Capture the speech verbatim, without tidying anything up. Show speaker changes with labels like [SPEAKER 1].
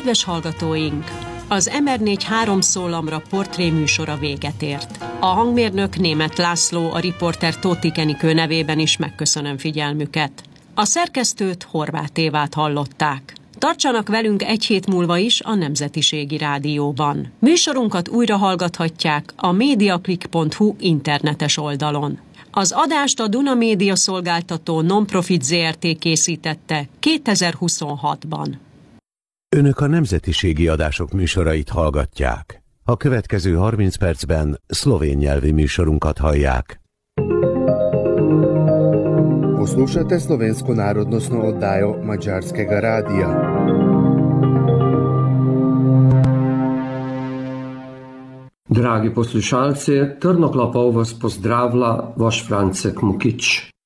[SPEAKER 1] Kedves hallgatóink! Az em er négy három szólamra portré műsora véget ért. A hangmérnök Németh László, a riporter Tóth Enikő nevében is megköszönöm figyelmüket. A szerkesztőt, Horváth Évát hallották. Tartsanak velünk egy hét múlva is a Nemzetiségi Rádióban. Műsorunkat újra hallgathatják a mediaclick pont hu internetes oldalon. Az adást a Duna Média szolgáltató Nonprofit zé er té készítette kétezer-huszonhatban.
[SPEAKER 2] Önök a nemzetiségi adások műsorait hallgatják. A következő harminc percben szlovén nyelvi műsorunkat hallják.
[SPEAKER 3] Poslušate Slovensko narodnostno oddajo Mađarskega radija.
[SPEAKER 4] Dragi poslušalci, Trnoklapov vas pozdravlja vaš Francek Mukič.